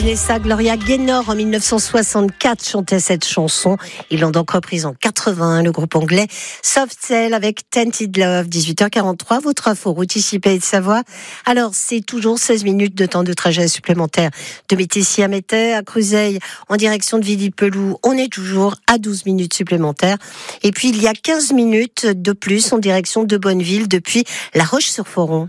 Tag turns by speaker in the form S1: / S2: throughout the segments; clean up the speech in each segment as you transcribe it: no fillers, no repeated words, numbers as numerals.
S1: Vanessa Gloria Gaynor en 1964 chantait cette chanson. Ils l'ont donc reprise en 81, le groupe anglais Soft Cell avec Tainted Love. 18h43, votre info route ici Pays de Savoie. Alors c'est toujours 16 minutes de temps de trajet supplémentaire de Métessy à Mettey, à Cruzeil en direction de Villiers-Pelloux. On est toujours à 12 minutes supplémentaires. Et puis il y a 15 minutes de plus en direction de Bonneville depuis La Roche-sur-Foron.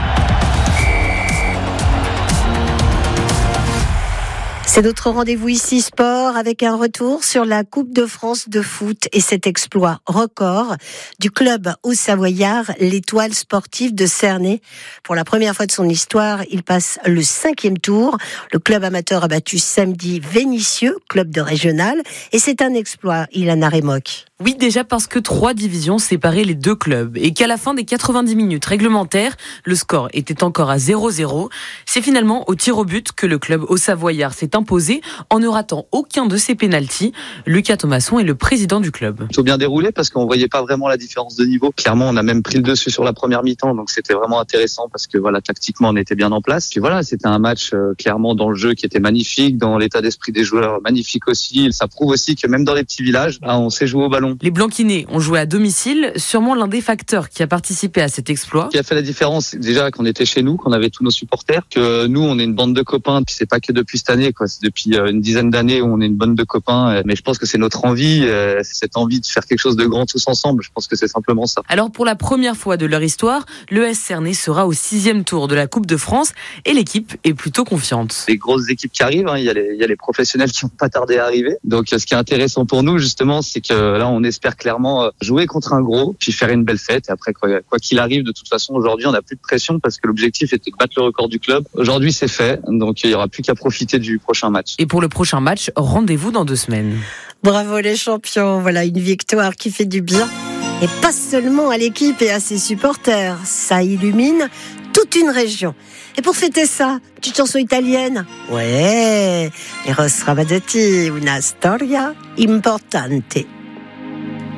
S1: C'est notre rendez-vous ici sport avec un retour sur la Coupe de France de foot et cet exploit record du club haut-savoyard, l'Étoile sportive de Cernay. Pour la première fois de son histoire, il passe le 5e tour. Le club amateur a battu samedi Vénissieux, club de régional, et c'est un exploit, Ilana Remoc.
S2: Oui, déjà parce que 3 divisions séparaient les deux clubs et qu'à la fin des 90 minutes réglementaires, le score était encore à 0-0. C'est finalement au tir au but que le club haut-savoyard s'est imposé en ne ratant aucun de ses pénaltys. Lucas Thomasson est le président du club.
S3: Plutôt bien déroulé parce qu'on voyait pas vraiment la différence de niveau. Clairement, on a même pris le dessus sur la première mi-temps, donc c'était vraiment intéressant parce que voilà, tactiquement, on était bien en place. Puis voilà, c'était un match clairement dans le jeu qui était magnifique, dans l'état d'esprit des joueurs magnifique aussi. Ça prouve aussi que même dans les petits villages, on sait jouer au ballon.
S2: Les Blanquinais ont joué à domicile, sûrement l'un des facteurs qui a participé à cet exploit.
S3: Ce qui a fait la différence, c'est déjà qu'on était chez nous, qu'on avait tous nos supporters, que nous, on est une bande de copains. Puis c'est pas que depuis cette année, quoi. C'est depuis une dizaine d'années où on est une bande de copains. Mais je pense que c'est notre envie, cette envie de faire quelque chose de grand tous ensemble. Je pense que c'est simplement ça.
S2: Alors pour la première fois de leur histoire, l'ES Cernay sera au 6e tour de la Coupe de France et l'équipe est plutôt confiante.
S3: Les grosses équipes qui arrivent, il y a les professionnels qui vont pas tarder à arriver. Donc ce qui est intéressant pour nous justement, c'est que là on espère clairement jouer contre un gros, puis faire une belle fête. Et après quoi qu'il arrive, de toute façon aujourd'hui on n'a plus de pression parce que l'objectif était de battre le record du club. Aujourd'hui c'est fait, donc il y aura plus qu'à profiter du prochain match.
S2: Et pour le prochain match, rendez-vous dans 2 semaines.
S1: Bravo les champions, voilà une victoire qui fait du bien. Et pas seulement à l'équipe et à ses supporters, ça illumine toute une région. Et pour fêter ça, petite chanson italienne. Ouais, Eros Ramazzotti, una storia importante.